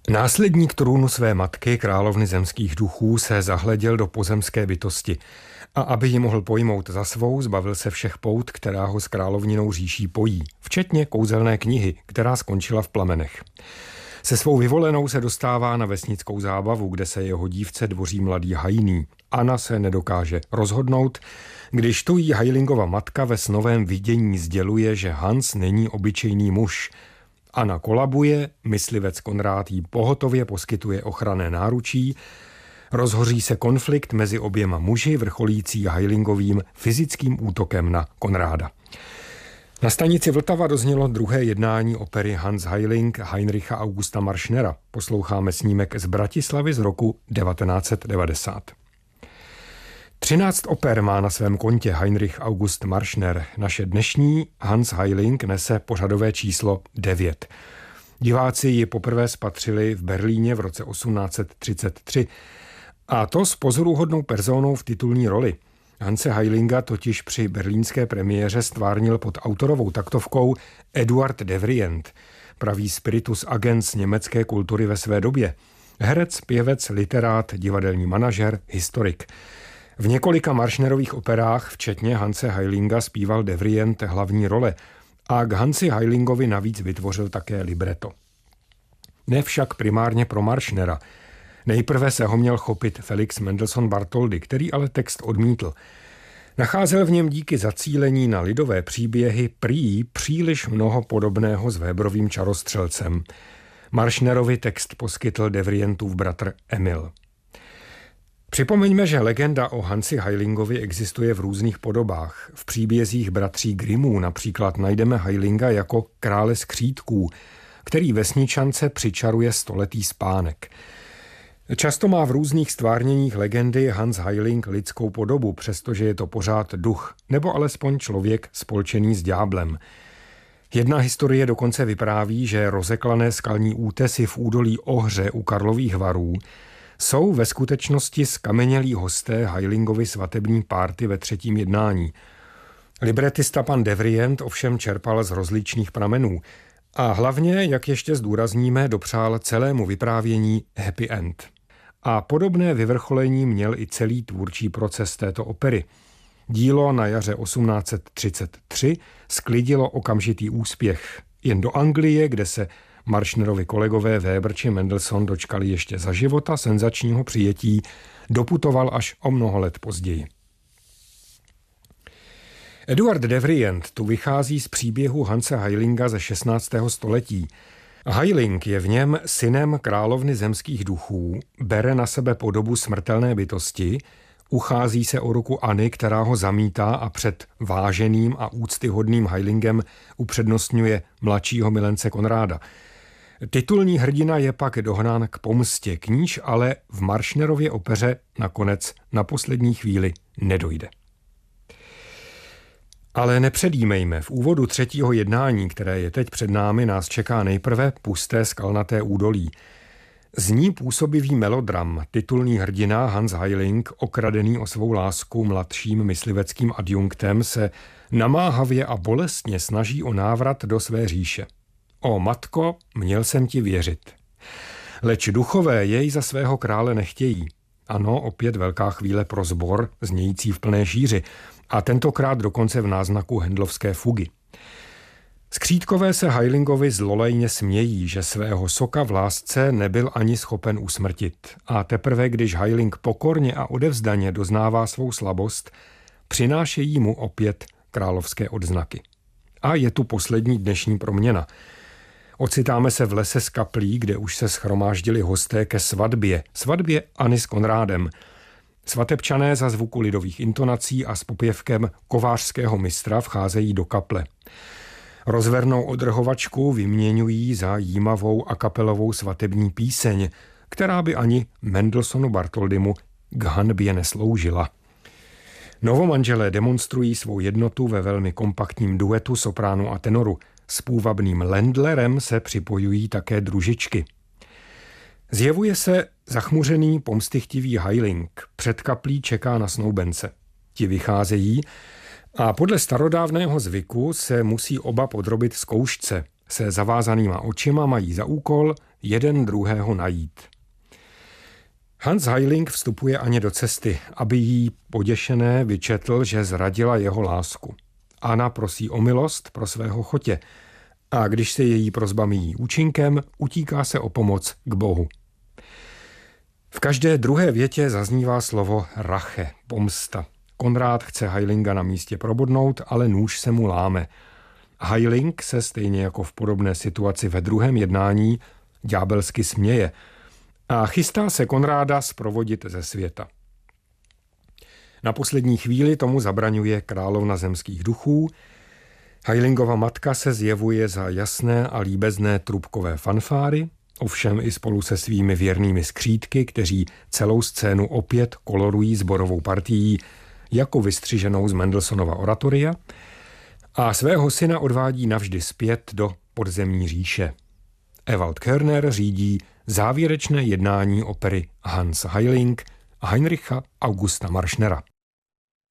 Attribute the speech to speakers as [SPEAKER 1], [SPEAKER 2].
[SPEAKER 1] Následník trůnu své matky, královny zemských duchů, se zahleděl do pozemské bytosti a aby ji mohl pojmout za svou, zbavil se všech pout, která ho s královninou říší pojí, včetně kouzelné knihy, která skončila v plamenech. Se svou vyvolenou se dostává na vesnickou zábavu, kde se jeho dívce dvoří mladý hajný. Anna se nedokáže rozhodnout, když tu jí Hajlingova matka ve snovém vidění sděluje, že Hans není obyčejný muž. Anna kolabuje, myslivec Konrád jí pohotově poskytuje ochranné náručí, rozhoří se konflikt mezi oběma muži, vrcholící Hajlingovým fyzickým útokem na Konráda. Na stanici Vltava doznělo druhé jednání opery Hans Hajling Heinricha Augusta Marschnera. Posloucháme snímek z Bratislavy z roku 1990. 13 oper má na svém kontě Heinrich August Marschner. Naše dnešní Hans Hajling nese pořadové číslo 9. Diváci ji poprvé spatřili v Berlíně v roce 1833 a to s pozoruhodnou personou v titulní roli. Hanse Hajlinga totiž při berlínské premiéře stvárnil pod autorovou taktovkou Eduard Devrient, pravý spiritus agent německé kultury ve své době. Herec, pěvec, literát, divadelní manažer, historik. V několika Marschnerových operách, včetně Hanse Hajlinga, zpíval Devrient hlavní role a k Hansi Hajlingovi navíc vytvořil také libreto. Ne však primárně pro Marschnera. Nejprve se ho měl chopit Felix Mendelssohn Bartholdy, který ale text odmítl. Nacházel v něm díky zacílení na lidové příběhy prý příliš mnoho podobného s Weberovým čarostřelcem. Marschnerovi text poskytl Devrientův bratr Emil. Připomeňme, že legenda o Hansi Hajlingovi existuje v různých podobách. V příbězích bratří Grimmů například najdeme Hajlinga jako krále skřítků, který vesničance přičaruje stoletý spánek. Často má v různých stvárněních legendy Hans Hajling lidskou podobu, přestože je to pořád duch, nebo alespoň člověk spolčený s ďáblem. Jedna historie dokonce vypráví, že rozeklané skalní útesy v údolí Ohře u Karlových Varů jsou ve skutečnosti skamenělí hosté Hajlingovy svatební párty ve třetím jednání. Libretista pan Devrient ovšem čerpal z rozličných pramenů a hlavně, jak ještě zdůrazníme, dopřál celému vyprávění happy end. A podobné vyvrcholení měl i celý tvůrčí proces této opery. Dílo na jaře 1833 sklidilo okamžitý úspěch. Jen do Anglie, kde se Marschnerovi kolegové Weber či Mendelssohn dočkali ještě za života senzačního přijetí, doputoval až o mnoho let později. Eduard Devrient tu vychází z příběhu Hanse Hajlinga ze 16. století. Hajling je v něm synem královny zemských duchů, bere na sebe podobu smrtelné bytosti, uchází se o ruku Anny, která ho zamítá a před váženým a úctyhodným Hajlingem upřednostňuje mladšího milence Konráda. Titulní hrdina je pak dohnán k pomstě, k níž ale v Marschnerově opeře nakonec na poslední chvíli nedojde. Ale nepředjímejme, v úvodu třetího jednání, které je teď před námi, nás čeká nejprve pusté skalnaté údolí. Zní působivý melodram, titulní hrdina Hans Hajling, okradený o svou lásku mladším mysliveckým adjunktem, se namáhavě a bolestně snaží o návrat do své říše. O matko, měl jsem ti věřit. Leč duchové jej za svého krále nechtějí. Ano, opět velká chvíle pro sbor, znějící v plné šíři, a tentokrát dokonce v náznaku Handlovské fugy. Skřítkové se Hajlingovi zlolejně smějí, že svého soka v lásce nebyl ani schopen usmrtit. A teprve, když Hajling pokorně a odevzdaně doznává svou slabost, přinášejí mu opět královské odznaky. A je tu poslední dnešní proměna. Ocitáme se v lese s kaplí, kde už se shromáždili hosté ke svatbě Anny s Konrádem. Svatebčané za zvuku lidových intonací a s popěvkem kovářského mistra vcházejí do kaple. Rozvernou odrhovačku vyměňují za jímavou a kapelovou svatební píseň, která by ani Mendelssohnu Bartholdymu k hanbě nesloužila. Novomanželé demonstrují svou jednotu ve velmi kompaktním duetu sopránu a tenoru. S půvabným Lendlerem se připojují také družičky. Zjevuje se zachmuřený pomstychtivý Hajling. Před kaplí čeká na snoubence. Ti vycházejí a podle starodávného zvyku se musí oba podrobit zkoušce. Se zavázanýma očima mají za úkol jeden druhého najít. Hans Heiling vstupuje Aně do cesty, aby jí poděšené vyčetl, že zradila jeho lásku. Anna prosí o milost pro svého chotě a když se její prosba míjí účinkem, utíká se o pomoc k Bohu. V každé druhé větě zaznívá slovo rache, pomsta. Konrád chce Heilinga na místě probodnout, ale nůž se mu láme. Heiling se stejně jako v podobné situaci ve druhém jednání ďábelsky směje a chystá se Konráda sprovodit ze světa. Na poslední chvíli tomu zabraňuje královna zemských duchů. Heilingova matka se zjevuje za jasné a líbezné trubkové fanfáry, ovšem i spolu se svými věrnými skřítky, kteří celou scénu opět kolorují sborovou partií jako vystřiženou z Mendelssohnova oratoria a svého syna odvádí navždy zpět do podzemní říše. Ewald Körner řídí závěrečné jednání opery Hans Heiling Heinricha Augusta Marschnera.